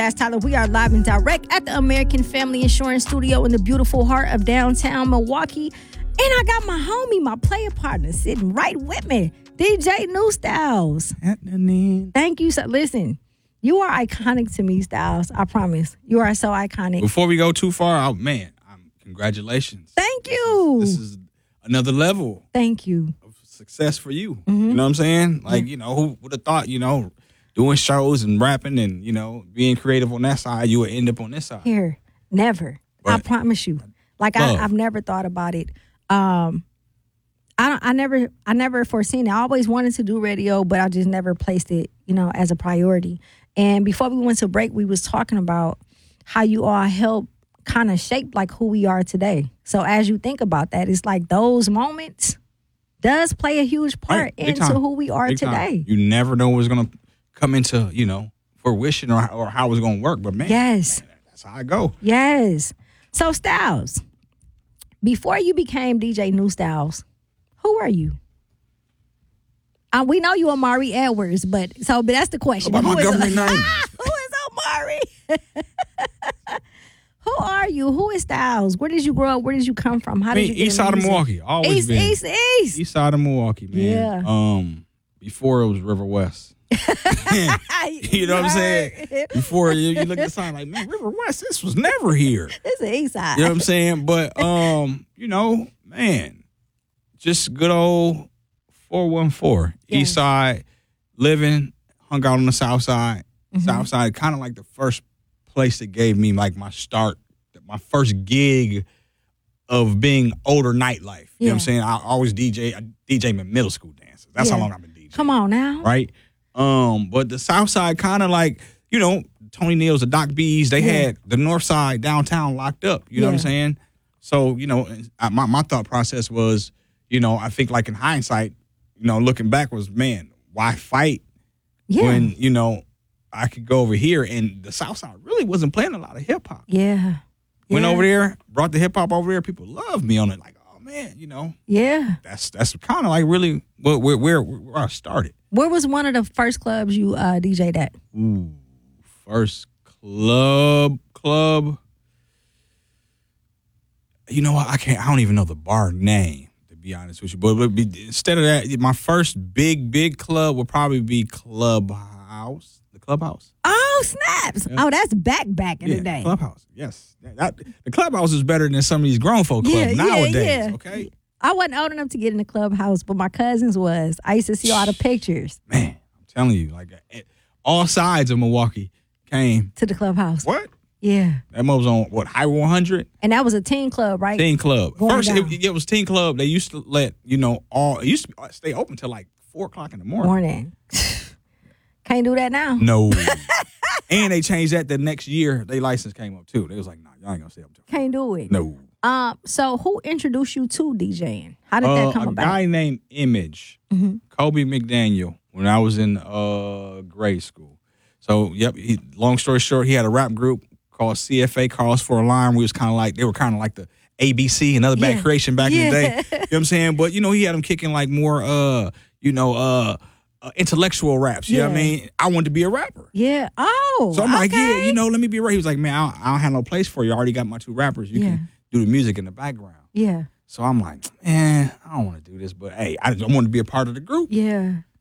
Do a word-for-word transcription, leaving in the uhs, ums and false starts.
That's Tyler. We are live and direct at the American Family Insurance Studio in the beautiful heart of downtown Milwaukee. And I got my homie, my player partner, sitting right with me, D J New Styles. Thank you. So, listen, you are iconic to me, Styles. I promise. You are so iconic. Before we go too far, oh, man, um, congratulations. Thank you. This is, this is another level. Thank you. Of success for you. Mm-hmm. You know what I'm saying? Like, you know, who would have thought, you know, doing shows and rapping and, you know, being creative on that side, you would end up on this side. Here, never. But I promise you. Like, I, I've never thought about it. Um, I don't, I never, I never foreseen it. I always wanted to do radio, but I just never placed it, you know, as a priority. And before we went to break, we was talking about how you all help kind of shape like who we are today. So as you think about that, it's like those moments does play a huge part right, into time. who we are big today. Time. You never know what's gonna come into, you know, fruition or, or how it's going to work. But, man, yes, man, that's how I go. Yes. So, Styles, before you became D J New Styles, who were you? Uh, we know you Omari Edwards, but so but that's the question. About who, my is, government name. who is Omari? Who are you? Who is Styles? Where did you grow up? Where did you come from? How I mean, did you get east side of Milwaukee. Always east, been. East, East. East side of Milwaukee, man. Yeah. Um, before it was River West. You know what I'm saying? Before you, you look at the sign like, man, River West, this was never here. It's the east side. You know what I'm saying? But, um, you know, man, just good old four one four. Yeah. East side, living, hung out on the south side. Mm-hmm. South side, kind of like the first place that gave me like my start, my first gig of being older nightlife. You yeah. know what I'm saying? I always D J, I D J my middle school dances. That's yeah. how long I've been DJing. Come on now. Right? Um, but the south side kind of like, you know, Tony Neal's, the Doc B's, they yeah. had the north side downtown locked up. You know yeah. what I'm saying? So, you know, I, my, my thought process was, you know, I think like in hindsight, you know, looking back was, man, why fight yeah. when, you know, I could go over here and the south side really wasn't playing a lot of hip hop. Yeah. yeah. Went over there, brought the hip hop over there. People loved me on it. Like, oh man, you know. Yeah. That's that's kind of like really where where, where where I started. Where was one of the first clubs you uh, D J'd at? Ooh, first club club. You know what? I can't. I don't even know the bar name, to be honest with you. But, but be, instead of that, my first big big club would probably be Clubhouse. The Clubhouse. Oh snaps! Yeah. Oh, that's back back in yeah, the day. Clubhouse. Yes, that, the Clubhouse is better than some of these grown folk clubs yeah, nowadays. Yeah, yeah. Okay. I wasn't old enough to get in the Clubhouse, but my cousins was. I used to see all the pictures. Man, I'm telling you, like all sides of Milwaukee came to the Clubhouse. What? Yeah. That was on what Highway one hundred, and that was a teen club, right? Teen club. Going First, it, it was teen club. They used to let you know all. It used to stay open till like four o'clock in the morning. Morning. Can't do that now. No. And they changed that the next year. Their license came up too. They was like, "Nah, y'all ain't gonna stay up till." Can't do it. No. Um. So, who introduced you to DJing? How did uh, that come a about? A guy named Image, mm-hmm. Kobe McDaniel, when I was in uh, grade school. So, yep. He, long story short, he had a rap group called C F A, Calls for Alarm. We was kind of like they were kind of like the A B C, Another Bad yeah. Creation back yeah. in the day. You know what I'm saying? But you know, he had them kicking like more, uh, you know, uh. Uh, intellectual raps, you yeah. know what I mean? I wanted to be a rapper. Yeah. Oh, So I'm okay. like, yeah, you know, let me be a rapper. He was like, man, I don't, I don't have no place for you. I already got my two rappers. You yeah. can do the music in the background. Yeah. So I'm like, man, I don't want to do this, but hey, I, I want to be a part of the group. Yeah.